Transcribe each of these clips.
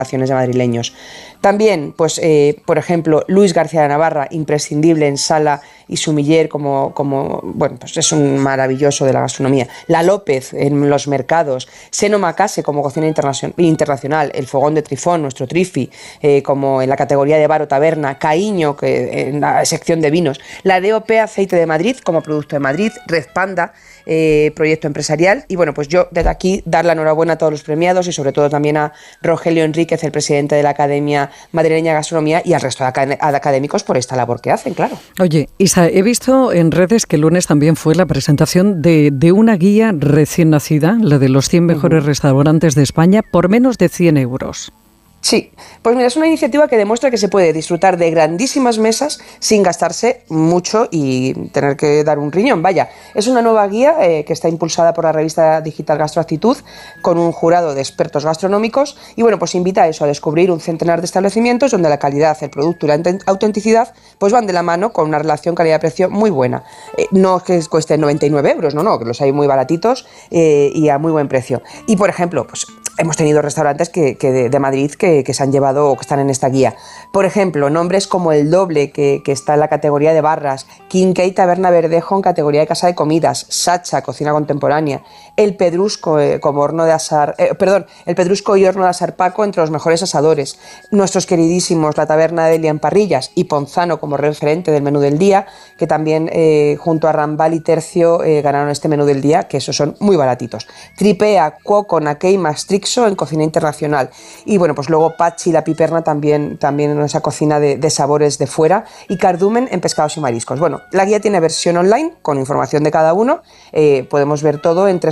de madrileños. También, pues, por ejemplo, Luis García de Navarra, imprescindible en Sala y Sumiller, bueno, pues es un maravilloso de la gastronomía. La López en los mercados, Seno Macase como cocina internacional, el Fogón de Trifón, nuestro Trifi, como en la categoría de bar o taberna, Caíño, que en la sección de vinos, la DOP Aceite de Madrid como producto de Madrid, Red Panda, proyecto empresarial. Y bueno, pues yo desde aquí dar la enhorabuena a todos los premiados y sobre todo también a Rogelio Enríquez, el presidente de la Academia Madrileña de Gastronomía, y al resto de académicos por esta labor que hacen, claro. Oye, Isa, he visto en redes que el lunes también fue la presentación de una guía recién nacida, la de los 100 mejores restaurantes de España, por menos de 100 euros. Sí, pues mira, es una iniciativa que demuestra que se puede disfrutar de grandísimas mesas sin gastarse mucho y tener que dar un riñón. Vaya, es una nueva guía que está impulsada por la revista digital Gastroactitud con un jurado de expertos gastronómicos y bueno, pues invita a eso, a descubrir un centenar de establecimientos donde la calidad, el producto y la autenticidad pues van de la mano con una relación calidad-precio muy buena. No es que cueste 99 euros, no, que los hay muy baratitos y a muy buen precio. Y por ejemplo, pues hemos tenido restaurantes que de Madrid que se han llevado o que están en esta guía. Por ejemplo, nombres como El Doble, que está en la categoría de barras, Quinqué Taberna Verdejo en categoría de casa de comidas, Sacha, cocina contemporánea, El Pedrusco como horno de asar, El Pedrusco y horno de asar Paco entre los mejores asadores, nuestros queridísimos La Taberna de Elia en parrillas y Ponzano como referente del menú del día, que también junto a Rambal y Tercio ganaron este menú del día, que esos son muy baratitos. Tripea, Cuoco, Naquei, Mastrixo en cocina internacional. Y bueno, pues luego Pachi, La Piperna también en esa cocina de sabores de fuera, y Cardumen en pescados y mariscos. Bueno, la guía tiene versión online con información de cada uno. Podemos ver todo en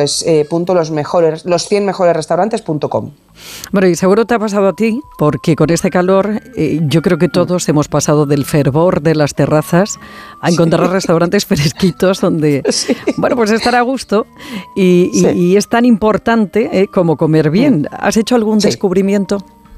www.los100mejoresrestaurantes.com. Bueno, y seguro te ha pasado a ti, porque con este calor yo creo que todos hemos pasado del fervor de las terrazas a encontrar restaurantes fresquitos donde, bueno, pues estar a gusto y es tan importante como comer bien. ¿Has hecho algún descubrimiento?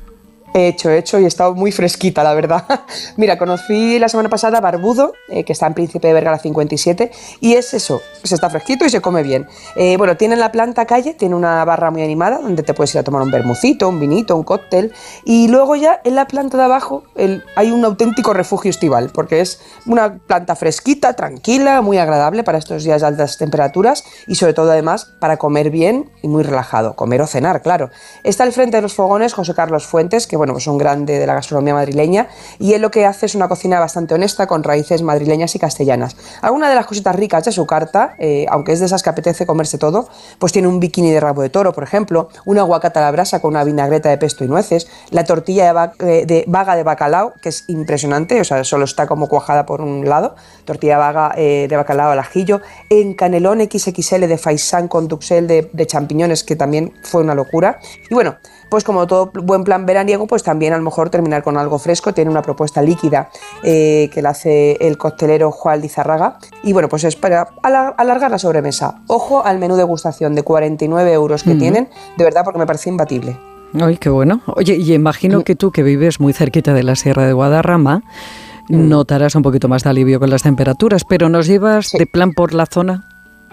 He hecho y he estado muy fresquita, la verdad. Mira, conocí la semana pasada Barbudo, que está en Príncipe de Vergara 57, y es eso, pues está fresquito y se come bien. Bueno, tiene en la planta calle, tiene una barra muy animada donde te puedes ir a tomar un vermucito, un vinito, un cóctel, y luego ya en la planta de abajo hay un auténtico refugio estival, porque es una planta fresquita, tranquila, muy agradable para estos días de altas temperaturas y sobre todo además para comer bien y muy relajado, comer o cenar, claro. Está al frente de los fogones José Carlos Fuentes, que bueno, pues un grande de la gastronomía madrileña, y él lo que hace es una cocina bastante honesta con raíces madrileñas y castellanas. Alguna de las cositas ricas de su carta, aunque es de esas que apetece comerse todo, pues tiene un bikini de rabo de toro, por ejemplo, una aguacate a la brasa con una vinagreta de pesto y nueces, la tortilla de vaga de bacalao, que es impresionante, o sea, solo está como cuajada por un lado, tortilla vaga de bacalao al ajillo, en canelón XXL de faisán con duxel de champiñones, que también fue una locura. Y bueno, pues como todo buen plan veraniego, pues también a lo mejor terminar con algo fresco. Tiene una propuesta líquida que la hace el coctelero Juan Lizarraga. Y bueno, pues es para alargar la sobremesa. Ojo al menú degustación de 49 euros que tienen, de verdad, porque me parece imbatible. Ay, qué bueno. Oye, y imagino que tú, que vives muy cerquita de la Sierra de Guadarrama, notarás un poquito más de alivio con las temperaturas, pero ¿nos llevas de plan por la zona?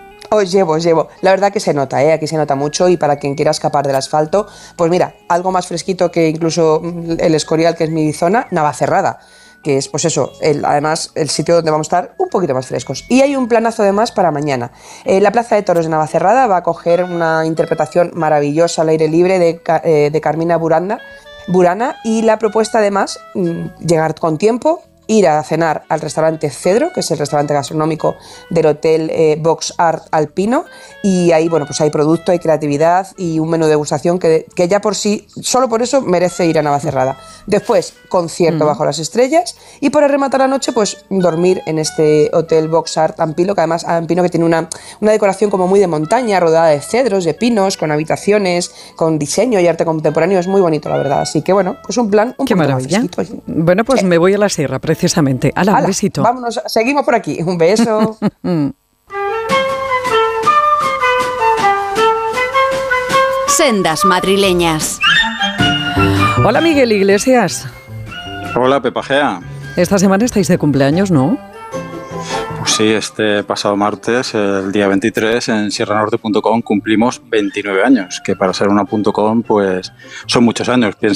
Os llevo. La verdad que se nota, aquí se nota mucho, y para quien quiera escapar del asfalto, pues mira, algo más fresquito que incluso el Escorial, que es mi zona, Navacerrada, que es pues eso, además el sitio donde vamos a estar un poquito más frescos. Y hay un planazo de más para mañana. La Plaza de Toros de Navacerrada va a coger una interpretación maravillosa al aire libre de Carmina Burana, y la propuesta además, llegar con tiempo, ir a cenar al restaurante Cedro, que es el restaurante gastronómico del hotel Box Art Alpino, y ahí, bueno, pues hay producto, hay creatividad y un menú de degustación que ya por sí, solo por eso, merece ir a Navacerrada. Después, concierto bajo las estrellas, y para rematar la noche, pues dormir en este hotel Box Art Ampino, que además que tiene una decoración como muy de montaña, rodeada de cedros, de pinos, con habitaciones, con diseño y arte contemporáneo. Es muy bonito, la verdad. Así que bueno, pues un plan un poco más fresquito. Bueno, pues me voy a la sierra, precisamente. ¡Hala, un besito! Vámonos, seguimos por aquí. Un beso. Sendas madrileñas. Hola, Miguel Iglesias. Hola, Pepa Gea. Esta semana estáis de cumpleaños, ¿no? Pues sí, este pasado martes, el día 23, en sierranorte.com cumplimos 29 años, que para ser una .com, pues son muchos años. Piensa